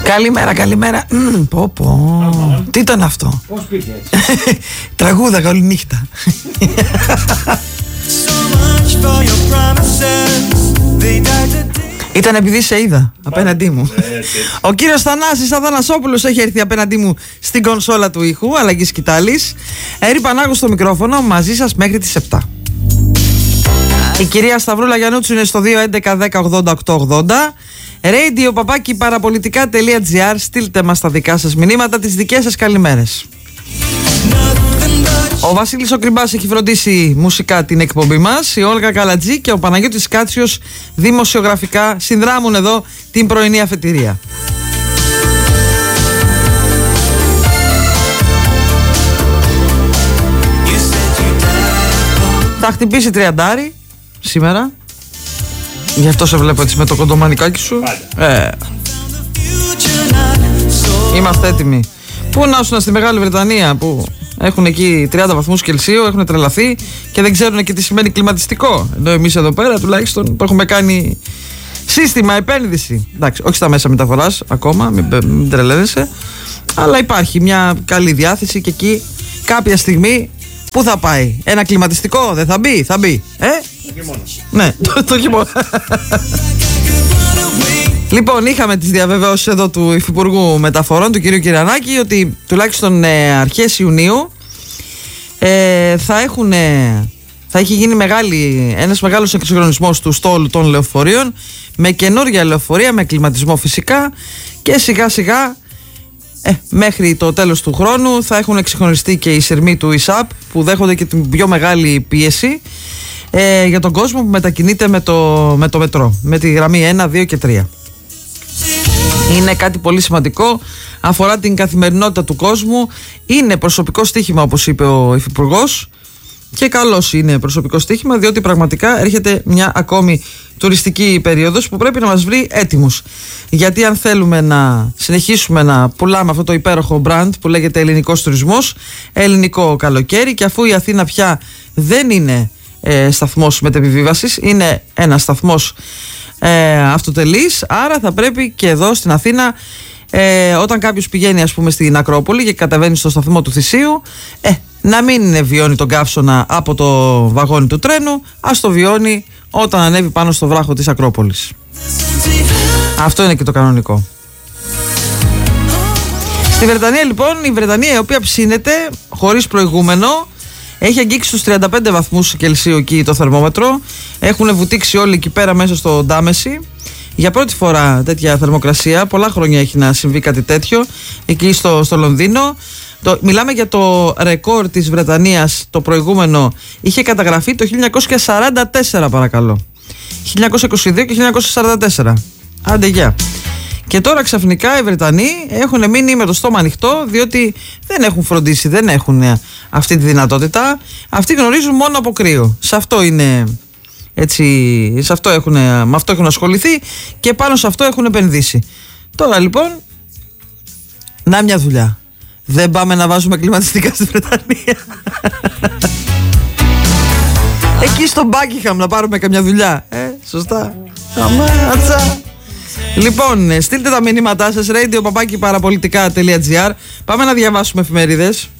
Καλημέρα, καλημέρα. Τι ήταν αυτό? Πώς πήγε έτσι? Τραγούδα όλη νύχτα. Ήταν επειδή σε είδα απέναντί μου. Ο κύριος Θανάσης Αθανασόπουλος έχει έρθει απέναντί μου στην κονσόλα του ήχου, αλλαγή σκητάλης. Έρη Πανάγου στο μικρόφωνο, μαζί σας μέχρι τις 7. Η κυρία Σταυρούλα Γιαννούτσου είναι στο 211-10-80-880. radio@parapolitica.gr. Στείλτε μας τα δικά σας μηνύματα, τις δικές σας καλημέρες. Ο Βασίλης ο Κρυμπάς έχει φροντίσει μουσικά την εκπομπή μας. Η Όλγα Καλατζή και ο Παναγιώτης Κάτσιος δημοσιογραφικά συνδράμουν εδώ την πρωινή αφετηρία. Θα χτυπήσει τριαντάρι σήμερα. Γι' αυτό σε βλέπω έτσι με το κοντομανικάκι σου. Είμαστε έτοιμοι. Πού να ήσουν στη Μεγάλη Βρετανία που έχουν εκεί 30 βαθμούς Κελσίου, έχουν τρελαθεί και δεν ξέρουν και τι σημαίνει κλιματιστικό. Ενώ εμείς εδώ πέρα τουλάχιστον που έχουμε κάνει σύστημα επένδυση. Εντάξει, όχι στα μέσα μεταφοράς ακόμα, μην τρελαίνεσαι. Αλλά υπάρχει μια καλή διάθεση και εκεί κάποια στιγμή πού θα πάει? Ένα κλιματιστικό δεν θα μπει? Θα μπει. Ναι, το χειμώνα. Λοιπόν, είχαμε τις διαβεβαιώσεις εδώ του Υφυπουργού Μεταφορών, του κ. Κυρανάκη, ότι τουλάχιστον αρχές Ιουνίου θα έχει γίνει ένας μεγάλος εξυγχρονισμός του στόλου των λεωφορείων, με καινούργια λεωφορεία, με κλιματισμό φυσικά, και σιγά σιγά μέχρι το τέλος του χρόνου θα έχουν εξυγχρονιστεί και οι σειρμοί του ΙΣΑΠ, που δέχονται και την πιο μεγάλη πίεση για τον κόσμο που μετακινείται με το μετρό, με τη γραμμή 1, 2 και 3. Είναι κάτι πολύ σημαντικό, αφορά την καθημερινότητα του κόσμου, είναι προσωπικό στοίχημα όπως είπε ο Υφυπουργός, και καλώς είναι προσωπικό στοίχημα, διότι πραγματικά έρχεται μια ακόμη τουριστική περίοδος που πρέπει να μας βρει έτοιμους. Γιατί αν θέλουμε να συνεχίσουμε να πουλάμε αυτό το υπέροχο brand που λέγεται ελληνικός τουρισμός, ελληνικό καλοκαίρι, και αφού η Αθήνα πια δεν είναι σταθμός μετεπιβίβασης, είναι ένας σταθμός αυτοτελής, άρα θα πρέπει και εδώ στην Αθήνα, όταν κάποιος πηγαίνει ας πούμε στην Ακρόπολη και κατεβαίνει στο σταθμό του Θησίου, να μην βιώνει τον καύσωνα από το βαγόνι του τρένου, ας το βιώνει όταν ανέβει πάνω στο βράχο της Ακρόπολης. Αυτό είναι και το κανονικό. Στη Βρετανία λοιπόν, η Βρετανία η οποία ψήνεται χωρίς προηγούμενο, έχει αγγίξει στους 35 βαθμούς Κελσίου εκεί το θερμόμετρο. Έχουν βουτήξει όλοι εκεί πέρα μέσα στο Ντάμεση. Για πρώτη φορά τέτοια θερμοκρασία. Πολλά χρόνια έχει να συμβεί κάτι τέτοιο εκεί στο Λονδίνο. Μιλάμε για το ρεκόρ της Βρετανίας. Το προηγούμενο είχε καταγραφεί το 1944, παρακαλώ. 1922 και 1944. Άντε γεια. Και τώρα ξαφνικά οι Βρετανοί έχουν μείνει με το στόμα ανοιχτό, διότι δεν έχουν φροντίσει, δεν έχουν αυτή τη δυνατότητα. Αυτοί γνωρίζουν μόνο από κρύο. Σε αυτό είναι έτσι, με αυτό έχουν ασχοληθεί και πάνω σε αυτό έχουν επενδύσει. Τώρα λοιπόν, να μια δουλειά. Δεν πάμε να βάζουμε κλιματιστικά στη Βρετανία? Εκεί στο Buckingham να πάρουμε καμιά δουλειά. Σωστά. Αμάτσα. Λοιπόν, στείλτε τα μηνύματά σας radio@parapolitica.gr. Πάμε να διαβάσουμε εφημερίδες.